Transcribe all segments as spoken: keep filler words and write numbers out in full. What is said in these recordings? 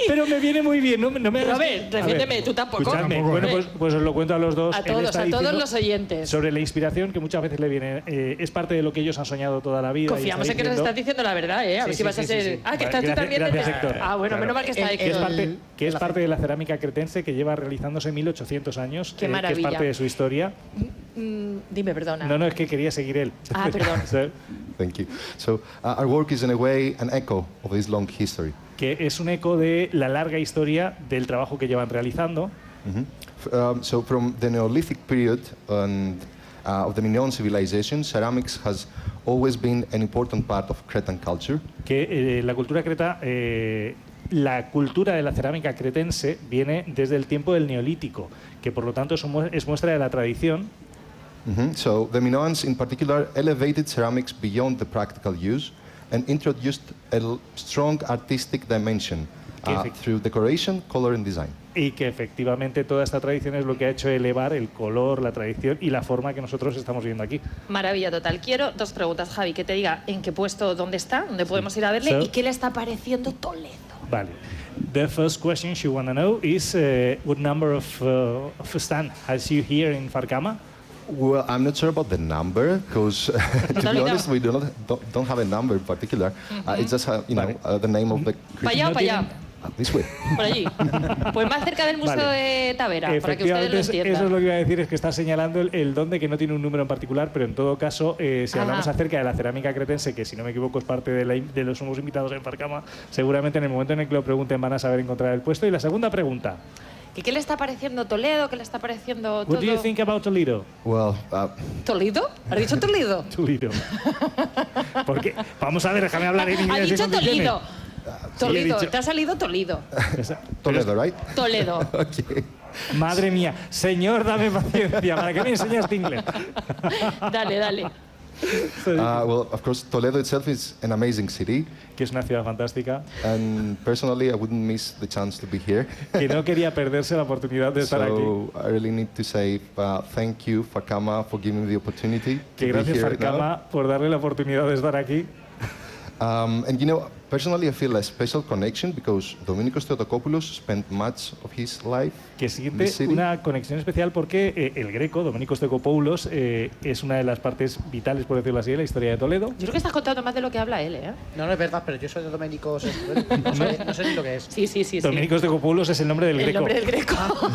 pero me viene muy bien. No, no me Pero a ver, defiéndeme, tú tampoco. Escuchadme, Tampoco, bueno, ¿eh? pues, pues os lo cuento a los dos. A Él todos, está a todos diciendo los oyentes. sobre la inspiración que muchas veces le viene. Eh, es parte de lo que ellos han soñado toda la vida. Confiamos y en que nos diciendo, estás diciendo la verdad, ¿eh? A ver Sí, si sí, vas sí, a ser... sí, sí. Ah, que Vale, estás tú gracias- también... gracias, de- Héctor. Ah, bueno, Claro. menos mal que está que es Héctor. parte, que es parte de la cerámica cretense que lleva realizándose mil ochocientos años. Qué eh, que es maravilla. parte de su historia. Mm, dime, perdona. No, no, es que quería seguir él. Ah, perdón. So, Thank you. So uh, our work is in a way an echo of this long history. que es un eco de la larga historia del trabajo que llevan realizando. Mhm. F- um, so from the Neolithic period and uh, of the Minoan civilization, ceramics has always been an important part of Cretan culture. Que eh, la cultura creta, eh, la cultura de la cerámica cretense viene desde el tiempo del Neolítico, que por lo tanto es, mu- es muestra de la tradición. Mhm. So the Minoans, in particular, elevated ceramics beyond the practical use and introduced a l- strong artistic dimension uh, Perfect. through decoration, color, and design. Y que efectivamente toda esta tradición es lo que ha hecho elevar el color, la tradición y la forma que nosotros estamos viendo aquí. Maravilla total. Quiero dos preguntas, Javi, que te diga en qué puesto, dónde está, dónde podemos ir a verle So- y qué le está pareciendo Toledo. Vale. The first question she want to know is uh, what number of, uh, of stand has you here in Farcama? Well, I'm not sure about the number because, to be Toledo. honest, we do not don't, don't have a number in particular. Uh, it's just uh, you know uh, the name of the. Para allá o No para allá. Uh, this way. Por allí. Pues más cerca del Museo Vale. de Tavera, para que ustedes Efectivamente, lo es- entiendan. eso es lo que iba a decir, es que está señalando el, el dónde, que no tiene un número en particular, pero en todo caso, eh, si Ajá. hablamos acerca de la cerámica cretense, que si no me equivoco es parte de, la in- de los somos invitados en Farcama, seguramente en el momento en el que lo pregunten van a saber encontrar el puesto. Y la segunda pregunta, ¿Y qué le está pareciendo Toledo? ¿Qué le está pareciendo todo? what do you think about Toledo? Well, uh, ¿Toledo? ¿Has dicho Toledo? Toledo. Porque, vamos a ver, déjame hablar en Ha inglés. dicho en condiciones. Toledo. Toledo, he dicho- te ha salido Toledo. Esa- Toledo, right? Toledo. Okay. Madre mía, señor, dame paciencia, ¿para qué me enseñaste inglés? Dale, dale. Uh, well, of course, Toledo itself is an amazing city, Que es una ciudad fantástica, and personally, I wouldn't miss the chance to be here. que no quería perderse la oportunidad de estar aquí. So I really need to say uh, thank you, Farcama, for giving me the opportunity to Que be gracias here Farcama por darle la oportunidad de estar aquí. now. Um, and you know, personally, I feel a special connection because Dominikos Theotokopoulos spent much of his life Que in siente this city. una conexión especial porque eh, el Greco, Dominikos Theotokopoulos, eh, es una de las partes vitales, por decirlo así, de la historia de Toledo. Yo creo que estás contando más de lo que habla él, ¿eh? No, no es verdad, pero yo soy de Doménicos. No sé, no sé ni lo que es. Sí, sí, sí. sí. Dominikos Theotokopoulos es el nombre del El Greco. nombre del Greco.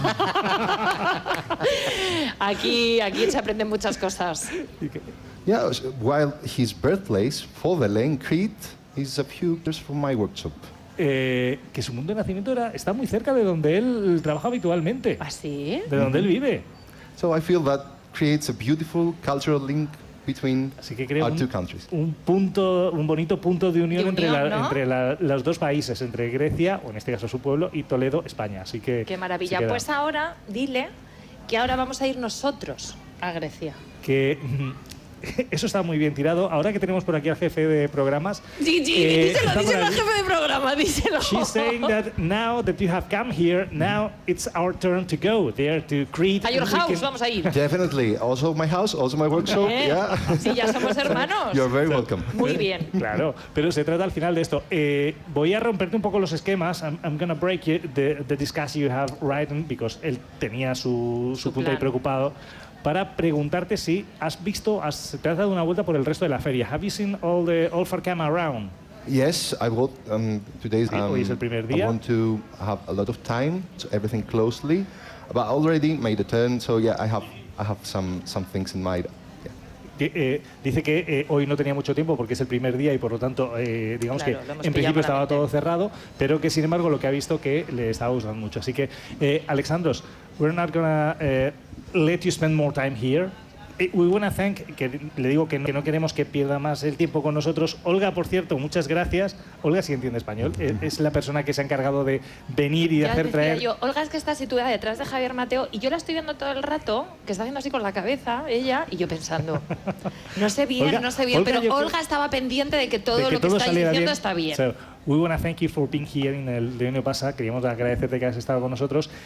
aquí, aquí se aprenden muchas cosas. Yeah, s- while his birthplace, Fodele in Crete, is a few years from my workshop. Eh, que su mundo de nacimiento era, está muy cerca de donde él trabaja habitualmente, ¿Ah, sí? de donde él vive. So I feel that creates a beautiful cultural link between Así que creo our un, two countries. un punto, un bonito punto de unión, De entre, unión, la- ¿no? entre la- los dos países, entre Grecia, o en este caso su pueblo, y Toledo, España. Así que Qué maravilla. se queda. Pues ahora, dile que ahora vamos a ir nosotros a Grecia. Que eso está muy bien tirado. Ahora que tenemos por aquí al jefe de programas, Gigi, eh, díselo, está por díselo al aquí. jefe de programa, díselo. She's saying that now that you have come here, now it's our turn to go there to Crete. A your and we house can- vamos a ir. Definitely. Also my house, also my workshop. ¿Eh? Yeah. Sí, ya somos hermanos. You're very welcome. Muy bien. Claro, pero se trata al final de esto. Eh, voy a romperte un poco los esquemas. I'm, I'm gonna break you, the, the discuss you have written, because él tenía su, su, Su punto ahí plan. preocupado, para preguntarte si has visto, has, te has dado una vuelta por el resto de la feria. Have you seen all the all Farcama around? Yes, I will. Um, today's Sí, hoy es el primer I día. want to have a lot of time, so everything closely. But I already made a turn, so yeah, I have I have some some things in mind. Yeah. Que, eh, dice que eh, hoy no tenía mucho tiempo porque es el primer día y por lo tanto, eh, digamos Claro, que lo hemos en pillado principio estaba malamente. todo cerrado, pero que sin embargo lo que ha visto que le estaba gustando mucho. Así que, eh, Alexandros, we're not gonna eh, let you spend more time here. Eh, We wanna thank, que le digo que no, que no queremos que pierda más el tiempo con nosotros. Olga, por cierto, muchas gracias. Olga sí entiende español, eh, es la persona que se ha encargado de venir y de Ya hacer decía traer. yo, Olga es que está situada detrás de Javier Mateo y yo la estoy viendo todo el rato, que está haciendo así con la cabeza, ella, y yo pensando, no sé bien, Olga- no sé bien, Olga, pero yo creo- Olga estaba pendiente de que todo de que lo que todo estáis saliera diciendo bien. está bien. So, we want to thank you for being here en el de año pasado. Queríamos agradecerte que has estado con nosotros.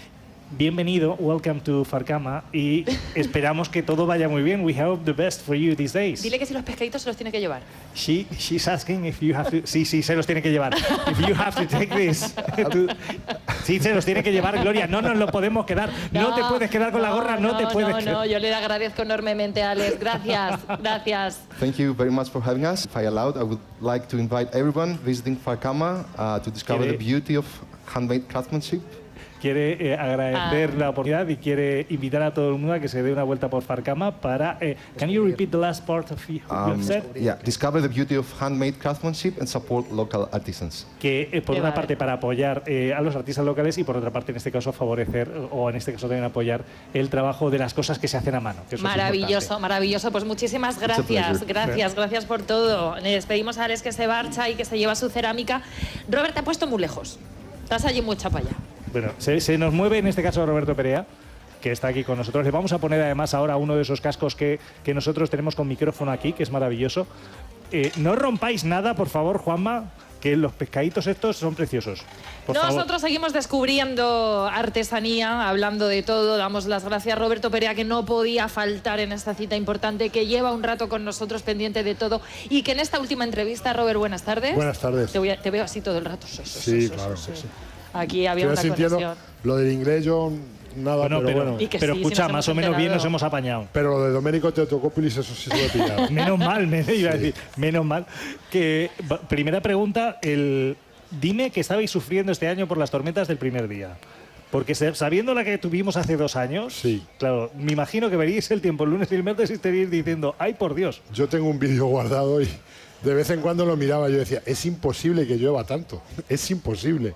bienvenido, welcome to Farcama, y esperamos que todo vaya muy bien. We hope the best for you these days. Dile que si los pescaditos se los tiene que llevar. She, she's asking if you have to... Sí, sí, se los tiene que llevar. If you have to take this... to- Sí, se los tiene que llevar, Gloria. No nos lo podemos quedar. No, te puedes quedar con la gorra, no, te puedes No, quedar. no, yo le agradezco enormemente, Alex. Gracias, gracias. Thank you very much for having us. If I allowed, I would like to invite everyone visiting Farcama uh, to discover Quiere- the beauty of handmade craftsmanship. Quiere eh, agradecer Ah. la oportunidad y quiere invitar a todo el mundo a que se dé una vuelta por Farcama para... eh, can you repeat the last part of you, you have Um, said? yeah, discover the beauty of handmade craftsmanship and support local artisans. Que eh, por Qué una vale. parte para apoyar eh, a los artistas locales y por otra parte en este caso favorecer o en este caso también apoyar el trabajo de las cosas que se hacen a mano. Que eso es Maravilloso, importante. maravilloso. Pues muchísimas gracias, pleasure. gracias, gracias por todo. Le despedimos a Alex que se marcha y que se lleva su cerámica. Robert, te ha puesto muy lejos. Estás allí muy chapalla. Bueno, se, se nos mueve en este caso Roberto Perea, que está aquí con nosotros. Le vamos a poner además ahora uno de esos cascos que, que nosotros tenemos con micrófono aquí, que es maravilloso. Eh, no rompáis nada, por favor, Juanma, que los pescaditos estos son preciosos. Por Nosotros favor. seguimos descubriendo artesanía, hablando de todo. Damos las gracias a Roberto Perea, que no podía faltar en esta cita importante, que lleva un rato con nosotros pendiente de todo y que en esta última entrevista, Robert, buenas tardes. Buenas tardes. Te, voy a- te veo así todo el rato. So, so, Sí, so, so, claro. so. Sí. Aquí había Estoy una sintiendo conexión. lo del inglés yo nada, Bueno, pero, pero, bueno. Y que pero sí, sí escucha, nos más o hemos menos bien enterado. nos hemos apañado. Pero lo de Domenico Teotocopoulos, eso sí se lo he pillado. Menos mal, me iba a decir, menos mal. Que, ba- primera pregunta, el, dime que estabais sufriendo este año por las tormentas del primer día. Porque se- sabiendo la que tuvimos hace dos años, Sí. claro, me imagino que veríais el tiempo el lunes y el martes y estaríais diciendo, ¡ay, por Dios! Yo tengo un vídeo guardado y de vez en cuando lo miraba y yo decía, es imposible que llueva tanto, es imposible.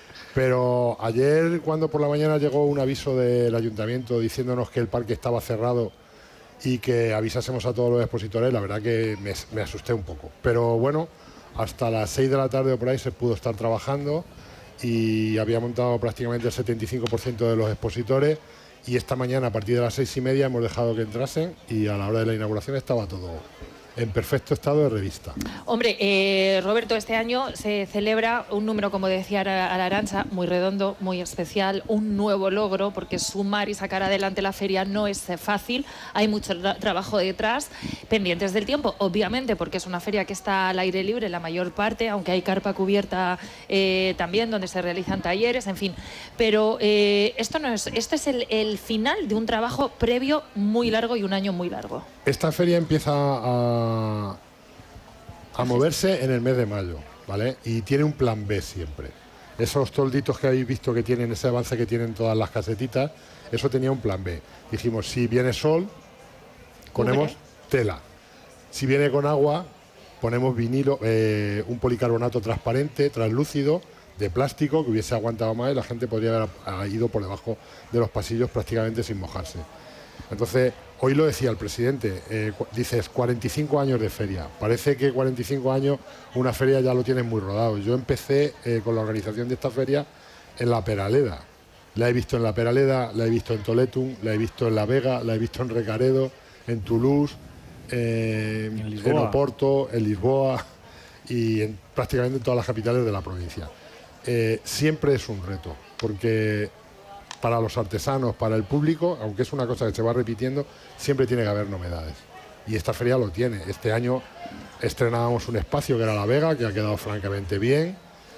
Pero ayer cuando por la mañana llegó un aviso del ayuntamiento diciéndonos que el parque estaba cerrado y que avisásemos a todos los expositores, la verdad que me, me asusté un poco. Pero bueno, hasta las seis de la tarde o por ahí se pudo estar trabajando y había montado prácticamente el setenta y cinco por ciento de los expositores y esta mañana a partir de las seis y media hemos dejado que entrasen y a la hora de la inauguración estaba todo en perfecto estado de revista. Hombre, eh, Roberto, este año se celebra un número, como decía Ara- Arantxa, muy redondo, muy especial, un nuevo logro, porque sumar y sacar adelante la feria no es eh, fácil, hay mucho tra- trabajo detrás, pendientes del tiempo, obviamente, porque es una feria que está al aire libre la mayor parte, aunque hay carpa cubierta eh, también, donde se realizan talleres, en fin. Pero eh, esto no es, esto es el, el final de un trabajo previo muy largo y un año muy largo. Esta feria empieza a, a moverse en el mes de mayo, ¿vale? Y tiene un plan B siempre. Esos tolditos que habéis visto que tienen, ese avance que tienen todas las casetitas, eso tenía un plan B. Dijimos, si viene sol, ponemos Cubre. tela. Si viene con agua, ponemos vinilo, eh, un policarbonato transparente, translúcido, de plástico, que hubiese aguantado más y la gente podría haber ah, ido por debajo de los pasillos prácticamente sin mojarse. Entonces, hoy lo decía el presidente, eh, cu- dices cuarenta y cinco años de feria. Parece que cuarenta y cinco años una feria ya lo tienes muy rodado. Yo empecé eh, con la organización de esta feria en La Peraleda. La he visto en La Peraleda, la he visto en Toletum, la he visto en La Vega, la he visto en Recaredo, en Toulouse, eh, En Lisboa. en Oporto, en Lisboa y en prácticamente en todas las capitales de la provincia. Eh, siempre es un reto, porque para los artesanos, para el público, aunque es una cosa que se va repitiendo, siempre tiene que haber novedades. Y esta feria lo tiene. Este año estrenábamos un espacio que era La Vega, que ha quedado francamente bien.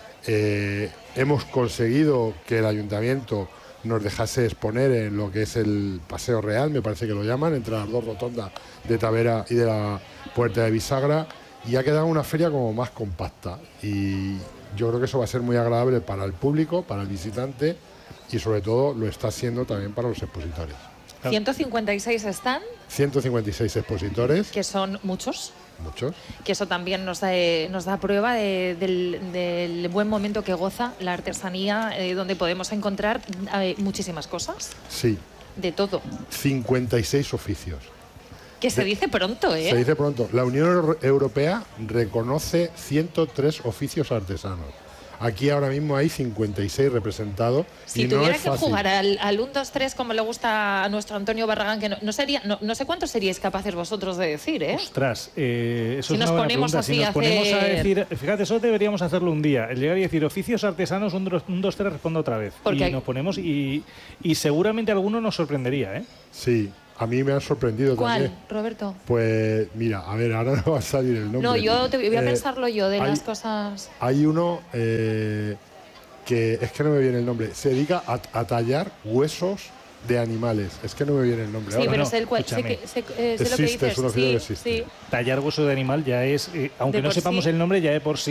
Eh, hemos conseguido que el ayuntamiento nos dejase exponer en lo que es el Paseo Real, me parece que lo llaman, entre las dos rotondas de Tavera y de la Puerta de Bisagra, y ha quedado una feria como más compacta. Y yo creo que eso va a ser muy agradable para el público, para el visitante, y sobre todo lo está siendo también para los expositores. ciento cincuenta y seis están, ciento cincuenta y seis expositores, que son muchos, muchos. que eso también nos da, eh, nos da prueba de- del, del buen momento que goza la artesanía, eh, donde podemos encontrar eh, muchísimas cosas, Sí, de todo. cincuenta y seis oficios. Que se De- dice pronto, ¿eh? Se dice pronto. La Unión Euro- Europea reconoce ciento tres oficios artesanos. Aquí ahora mismo hay cincuenta y seis representados. Si y no tuviera es que fácil. jugar al, al uno dos tres como le gusta a nuestro Antonio Barragán, que no, no sería, no, no sé cuántos seríais capaces vosotros de decir, ¿eh? Ostras, eh, eso Si es nos una buena ponemos pregunta. así Si nos a ponemos a hacer- decir, fíjate, eso deberíamos hacerlo un día. El llegar y decir oficios artesanos, un, dos, un, dos, tres, respondo otra vez. Porque y hay- nos ponemos y, y seguramente alguno nos sorprendería, ¿eh? Sí, a mí me ha sorprendido ¿Cuál, también. Roberto? Pues mira, a ver, ahora no va a salir el nombre. No, yo te, voy a Eh, pensarlo yo de hay- las cosas. Hay uno eh, que es que no me viene el nombre. Se dedica a, a tallar huesos de animales. Es que no me viene el nombre Sí, ahora. pero no, sé, el cual, sé, escúchame. que, sé, eh, sé lo que Existe, dices. es un oficio Sí, que existe. sí. Tallar hueso de animal ya es, eh, aunque De no por sepamos sí. el nombre, ya de por sí